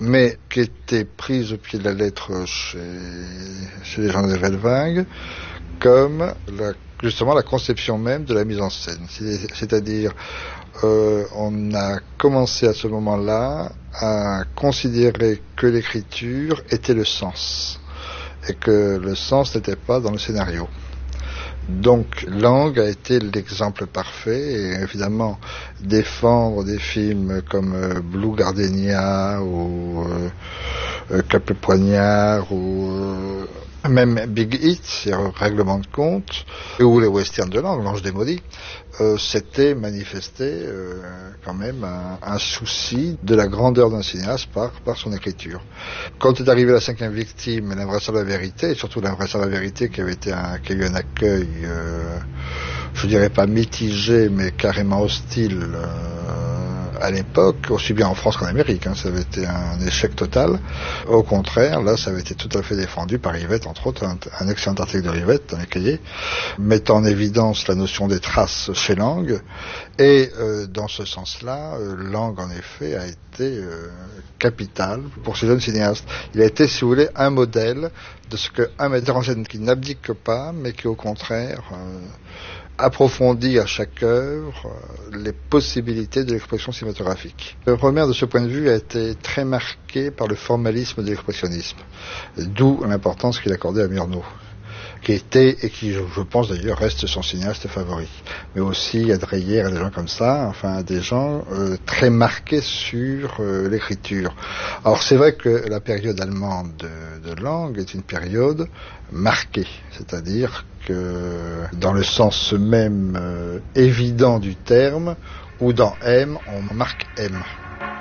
mais qui était prise au pied de la lettre chez les gens de Wellwing, comme justement la conception même de la mise en scène. C'est-à-dire, on a commencé à ce moment-là à considérer que l'écriture était le sens, et que le sens n'était pas dans le scénario. Donc Lang a été l'exemple parfait, et évidemment défendre des films comme Blue Gardenia ou Cap Poignard ou même Big Hit, Règlement de compte, ou les westerns de Lang, L'Ange démoli, c'était manifesté quand même un souci de la grandeur d'un cinéaste par son écriture. Quand est arrivé la cinquième victime, L'invraisemblable vérité, et surtout L'invraisemblable vérité qui a eu un accueil, je dirais pas mitigé, mais carrément hostile à l'époque, aussi bien en France qu'en Amérique, ça avait été un échec total. Au contraire, là, ça avait été tout à fait défendu par Rivette, entre autres, un excellent article de Rivette dans les cahiers, mettant en évidence la notion des traces chez Lang, et dans ce sens-là, Lang, en effet, a été capital pour ce jeune cinéaste. Il a été, si vous voulez, un modèle de ce qu'un metteur en scène qui n'abdique pas, mais qui, au contraire, approfondit à chaque œuvre les possibilités de l'expression cinématographique. Rohmer, de ce point de vue, a été très marqué par le formalisme de l'expressionnisme, d'où l'importance qu'il accordait à Murnau, qui était, et qui, je pense d'ailleurs, reste son cinéaste favori. Mais aussi à Dreyer, et des gens comme ça, enfin des gens très marqués sur l'écriture. Alors c'est vrai que la période allemande de Lang est une période marquée, c'est-à-dire que dans le sens même évident du terme, où dans M, on marque M.